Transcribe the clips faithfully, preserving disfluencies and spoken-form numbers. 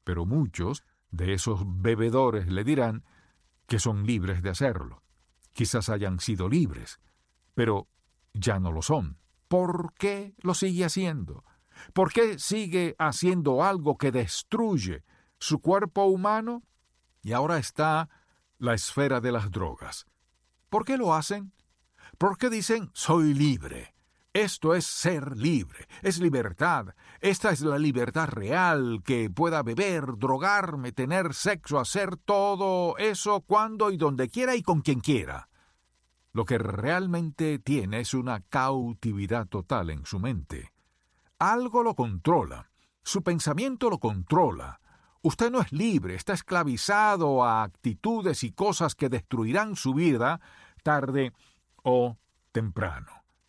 Pero muchos de esos bebedores le dirán que son libres de hacerlo. Quizás hayan sido libres, pero ya no lo son. ¿Por qué lo sigue haciendo? ¿Por qué sigue haciendo algo que destruye su cuerpo humano? Y ahora está la esfera de las drogas. ¿Por qué lo hacen? ¿Por qué dicen, soy libre? Esto es ser libre, es libertad. Esta es la libertad real, que pueda beber, drogarme, tener sexo, hacer todo eso cuando y donde quiera y con quien quiera. Lo que realmente tiene es una cautividad total en su mente. Algo lo controla, su pensamiento lo controla. Usted no es libre, está esclavizado a actitudes y cosas que destruirán su vida tarde o temprano.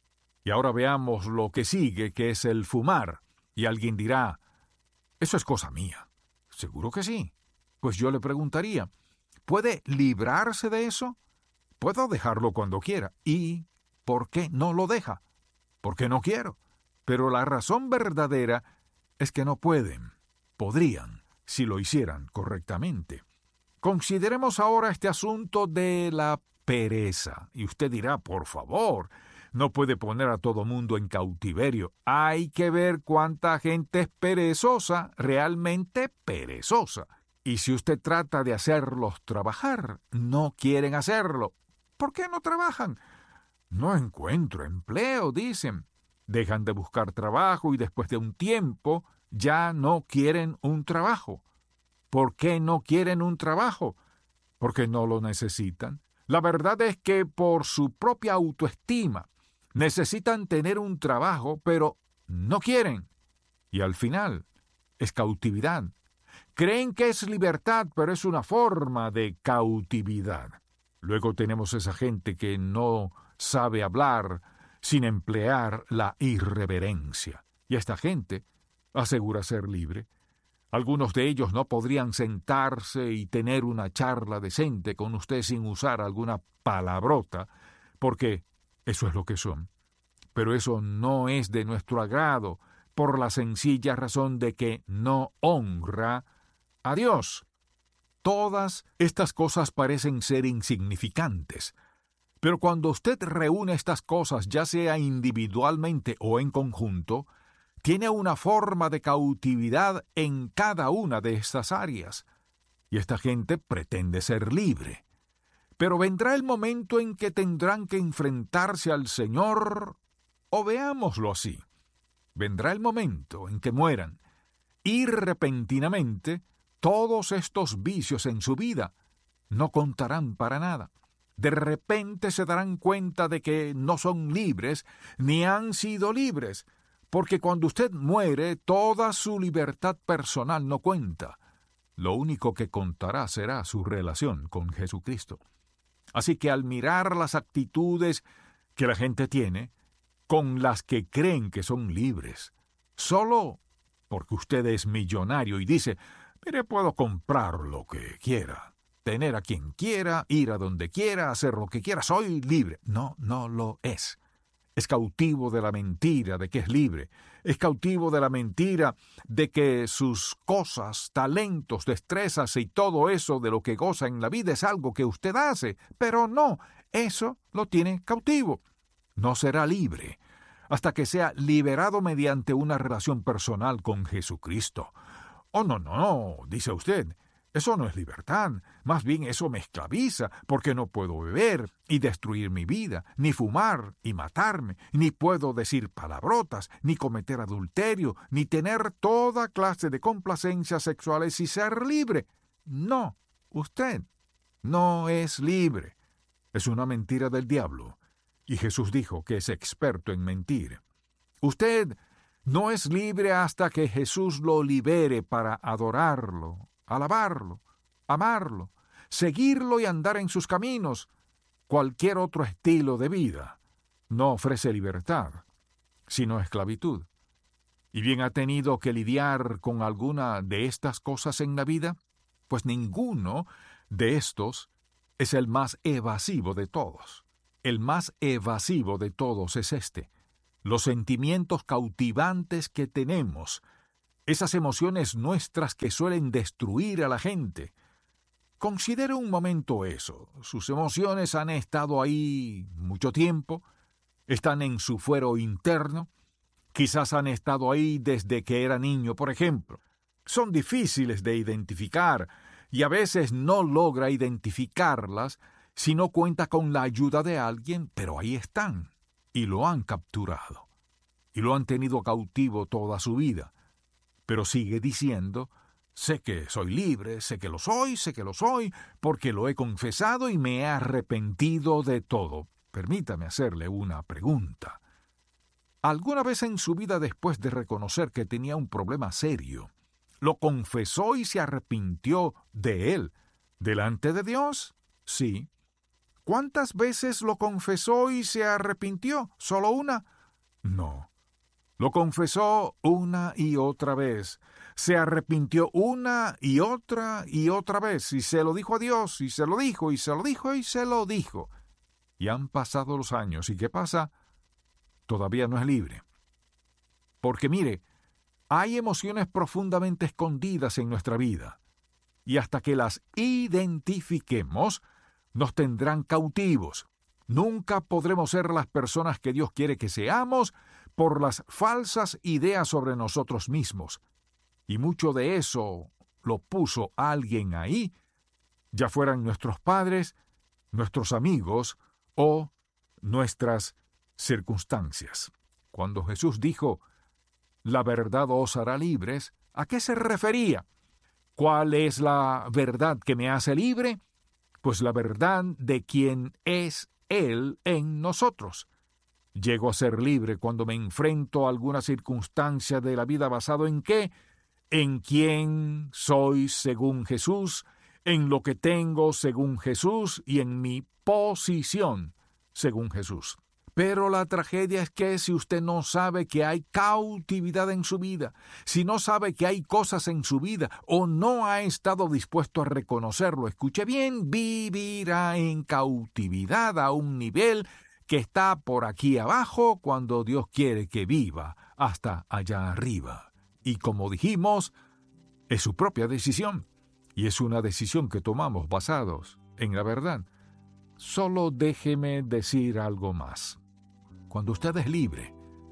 Y ahora veamos lo que sigue, que es el fumar. Y alguien dirá, eso es cosa mía. ¿Seguro que sí? Pues yo le preguntaría, ¿puede librarse de eso? Puedo dejarlo cuando quiera. ¿Y por qué no lo deja? Porque no quiero. Pero la razón verdadera es que no pueden. Podrían, si lo hicieran correctamente. Consideremos ahora este asunto de la pereza. Y usted dirá, por favor, no puede poner a todo mundo en cautiverio. Hay que ver cuánta gente es perezosa, realmente perezosa. Y si usted trata de hacerlos trabajar, no quieren hacerlo. ¿Por qué no trabajan? No encuentro empleo, dicen. Dejan de buscar trabajo y después de un tiempo ya no quieren un trabajo. ¿Por qué no quieren un trabajo? Porque no lo necesitan. La verdad es que por su propia autoestima necesitan tener un trabajo, pero no quieren. Y al final es cautividad. Creen que es libertad, pero es una forma de cautividad. Luego tenemos esa gente que no sabe hablar sin emplear la irreverencia. Y esta gente asegura ser libre. Algunos de ellos no podrían sentarse y tener una charla decente con usted sin usar alguna palabrota, porque eso es lo que son. Pero eso no es de nuestro agrado, por la sencilla razón de que no honra a Dios. Todas estas cosas parecen ser insignificantes, pero cuando usted reúne estas cosas, ya sea individualmente o en conjunto, tiene una forma de cautividad en cada una de estas áreas. Y esta gente pretende ser libre. Pero vendrá el momento en que tendrán que enfrentarse al Señor, o veámoslo así. Vendrá el momento en que mueran, y repentinamente todos estos vicios en su vida no contarán para nada. De repente se darán cuenta de que no son libres, ni han sido libres, porque cuando usted muere, toda su libertad personal no cuenta. Lo único que contará será su relación con Jesucristo. Así que al mirar las actitudes que la gente tiene, con las que creen que son libres, solo porque usted es millonario y dice, mire, puedo comprar lo que quiera, tener a quien quiera, ir a donde quiera, hacer lo que quiera, soy libre. No, no lo es. Es cautivo de la mentira de que es libre. Es cautivo de la mentira de que sus cosas, talentos, destrezas y todo eso de lo que goza en la vida es algo que usted hace. Pero no, eso lo tiene cautivo. No será libre hasta que sea liberado mediante una relación personal con Jesucristo. Oh, no, no, dice usted. Eso no es libertad, más bien eso me esclaviza, porque no puedo beber y destruir mi vida, ni fumar y matarme, ni puedo decir palabrotas, ni cometer adulterio, ni tener toda clase de complacencias sexuales y ser libre. No, usted no es libre. Es una mentira del diablo, y Jesús dijo que es experto en mentir. Usted no es libre hasta que Jesús lo libere para adorarlo, alabarlo, amarlo, seguirlo y andar en sus caminos. Cualquier otro estilo de vida no ofrece libertad, sino esclavitud. ¿Y bien ha tenido que lidiar con alguna de estas cosas en la vida? Pues ninguno de estos es el más evasivo de todos. El más evasivo de todos es este: los sentimientos cautivantes que tenemos esas emociones nuestras que suelen destruir a la gente. Considere un momento eso. Sus emociones han estado ahí mucho tiempo, están en su fuero interno, quizás han estado ahí desde que era niño, por ejemplo. Son difíciles de identificar y a veces no logra identificarlas si no cuenta con la ayuda de alguien, pero ahí están y lo han capturado y lo han tenido cautivo toda su vida. Pero sigue diciendo: sé que soy libre, sé que lo soy, sé que lo soy, porque lo he confesado y me he arrepentido de todo. Permítame hacerle una pregunta. ¿Alguna vez en su vida, después de reconocer que tenía un problema serio, lo confesó y se arrepintió de él delante de Dios? Sí. ¿Cuántas veces lo confesó y se arrepintió? ¿Solo una? No. Lo confesó una y otra vez. Se arrepintió una y otra y otra vez. Y se lo dijo a Dios, y se lo dijo, y se lo dijo, y se lo dijo. Y han pasado los años. ¿Y qué pasa? Todavía no es libre. Porque mire, hay emociones profundamente escondidas en nuestra vida. Y hasta que las identifiquemos, nos tendrán cautivos. Nunca podremos ser las personas que Dios quiere que seamos por las falsas ideas sobre nosotros mismos. Y mucho de eso lo puso alguien ahí, ya fueran nuestros padres, nuestros amigos o nuestras circunstancias. Cuando Jesús dijo: la verdad os hará libres, ¿a qué se refería? ¿Cuál es la verdad que me hace libre? Pues la verdad de quién es Él en nosotros. Llego a ser libre cuando me enfrento a alguna circunstancia de la vida basado en qué, en quién soy según Jesús, en lo que tengo según Jesús y en mi posición según Jesús. Pero la tragedia es que si usted no sabe que hay cautividad en su vida, si no sabe que hay cosas en su vida o no ha estado dispuesto a reconocerlo, escuche bien, vivirá en cautividad a un nivel que está por aquí abajo cuando Dios quiere que viva hasta allá arriba. Y como dijimos, es su propia decisión y es una decisión que tomamos basados en la verdad. Solo déjeme decir algo más. Cuando usted es libre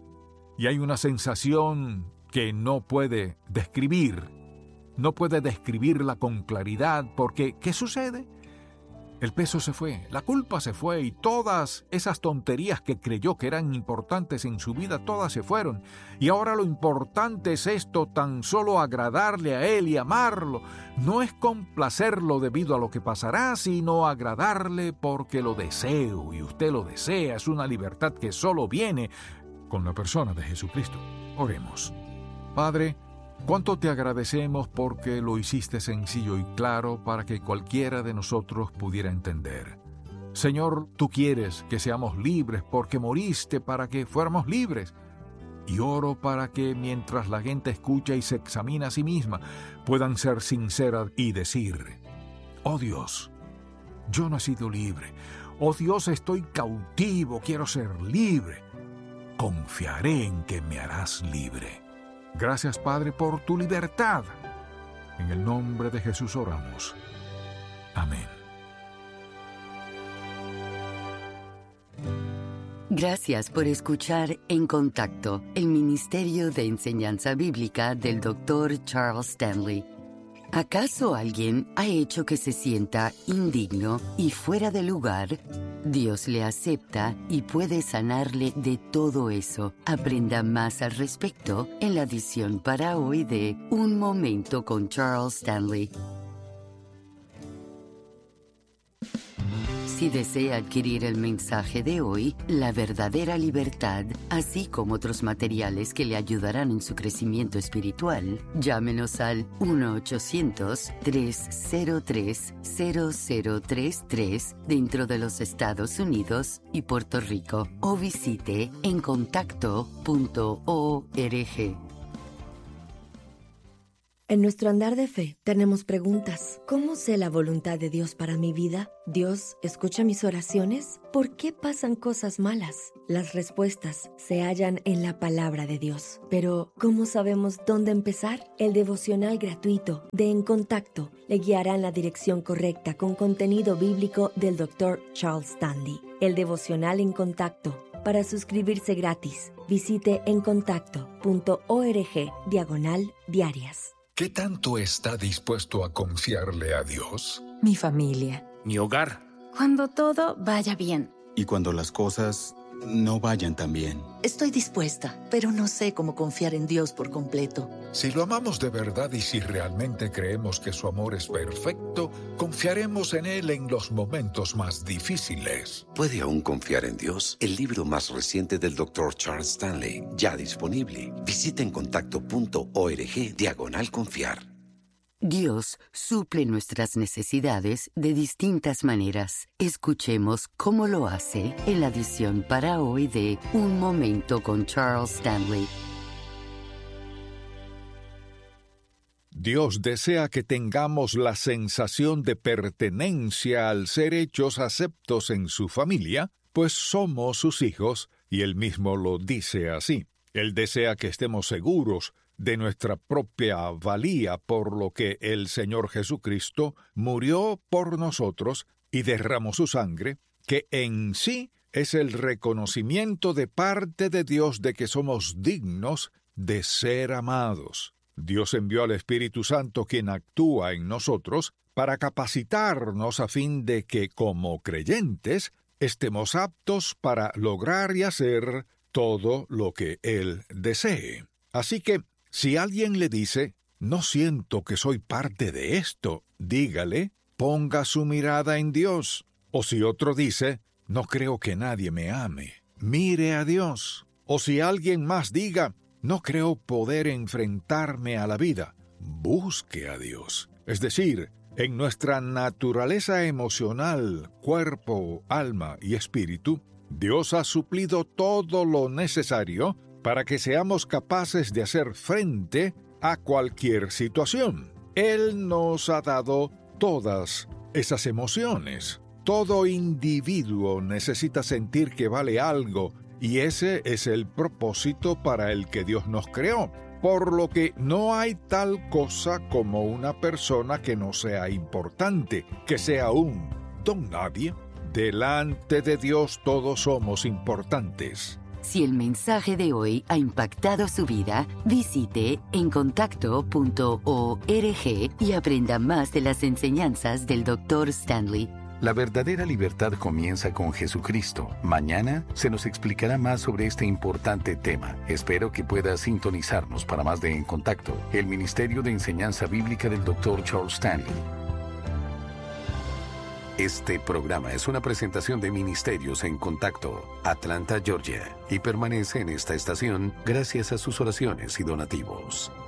y hay una sensación que no puede describir, no puede describirla con claridad porque, ¿qué sucede? El peso se fue, la culpa se fue y todas esas tonterías que creyó que eran importantes en su vida, todas se fueron. Y ahora lo importante es esto, tan solo agradarle a Él y amarlo. No es complacerlo debido a lo que pasará, sino agradarle porque lo deseo y usted lo desea. Es una libertad que solo viene con la persona de Jesucristo. Oremos. Padre, cuánto te agradecemos porque lo hiciste sencillo y claro para que cualquiera de nosotros pudiera entender. Señor, tú quieres que seamos libres porque moriste para que fuéramos libres. Y oro para que mientras la gente escucha y se examina a sí misma, puedan ser sinceras y decir: oh Dios, yo no he sido libre. Oh Dios, estoy cautivo, quiero ser libre. Confiaré en que me harás libre. Gracias, Padre, por tu libertad. En el nombre de Jesús oramos. Amén. Gracias por escuchar En Contacto, el Ministerio de Enseñanza Bíblica del doctor Charles Stanley. ¿Acaso alguien ha hecho que se sienta indigno y fuera de lugar? Dios le acepta y puede sanarle de todo eso. Aprenda más al respecto en la edición para hoy de Un Momento con Charles Stanley. Si desea adquirir el mensaje de hoy, La Verdadera Libertad, así como otros materiales que le ayudarán en su crecimiento espiritual, llámenos al uno ochocientos, tres cero tres, cero cero tres tres dentro de los Estados Unidos y Puerto Rico o visite en contacto punto org. En nuestro andar de fe tenemos preguntas. ¿Cómo sé la voluntad de Dios para mi vida? ¿Dios escucha mis oraciones? ¿Por qué pasan cosas malas? Las respuestas se hallan en la palabra de Dios. Pero, ¿cómo sabemos dónde empezar? El devocional gratuito de En Contacto le guiará en la dirección correcta con contenido bíblico del doctor Charles Stanley. El devocional En Contacto. Para suscribirse gratis, visite encontacto.org diagonal diarias. ¿Qué tanto está dispuesto a confiarle a Dios? Mi familia. Mi hogar. Cuando todo vaya bien. Y cuando las cosas no vayan tan bien. Estoy dispuesta, pero no sé cómo confiar en Dios por completo. Si lo amamos de verdad y si realmente creemos que su amor es perfecto, confiaremos en Él en los momentos más difíciles. ¿Puede aún confiar en Dios? El libro más reciente del doctor Charles Stanley, ya disponible. Visita encontacto.org diagonal confiar. Dios suple nuestras necesidades de distintas maneras. Escuchemos cómo lo hace en la edición para hoy de Un Momento con Charles Stanley. Dios desea que tengamos la sensación de pertenencia al ser hechos aceptos en su familia, pues somos sus hijos, y Él mismo lo dice así. Él desea que estemos seguros de nuestra propia valía, por lo que el Señor Jesucristo murió por nosotros y derramó su sangre, que en sí es el reconocimiento de parte de Dios de que somos dignos de ser amados. Dios envió al Espíritu Santo, quien actúa en nosotros, para capacitarnos a fin de que, como creyentes, estemos aptos para lograr y hacer todo lo que Él desee. Así que, si alguien le dice, no siento que soy parte de esto, dígale, ponga su mirada en Dios. O si otro dice, no creo que nadie me ame, mire a Dios. O si alguien más diga, no creo poder enfrentarme a la vida, busque a Dios. Es decir, en nuestra naturaleza emocional, cuerpo, alma y espíritu, Dios ha suplido todo lo necesario para que seamos capaces de hacer frente a cualquier situación. Él nos ha dado todas esas emociones. Todo individuo necesita sentir que vale algo, y ese es el propósito para el que Dios nos creó. Por lo que no hay tal cosa como una persona que no sea importante, que sea un don nadie. Delante de Dios todos somos importantes. Si el mensaje de hoy ha impactado su vida, visite encontacto punto org y aprenda más de las enseñanzas del doctor Stanley. La verdadera libertad comienza con Jesucristo. Mañana se nos explicará más sobre este importante tema. Espero que pueda sintonizarnos para más de En Contacto, el Ministerio de Enseñanza Bíblica del doctor Charles Stanley. Este programa es una presentación de Ministerios en Contacto, Atlanta, Georgia, y permanece en esta estación gracias a sus oraciones y donativos.